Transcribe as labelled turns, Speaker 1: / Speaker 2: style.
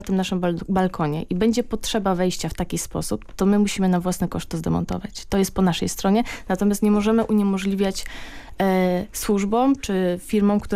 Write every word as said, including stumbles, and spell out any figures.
Speaker 1: tym naszym bal- balkonie i będzie potrzeba wejścia w taki sposób, to my musimy na własny koszt to zdemontować. To jest po naszej stronie, natomiast nie możemy uniemożliwiać e, służbom czy firmom, które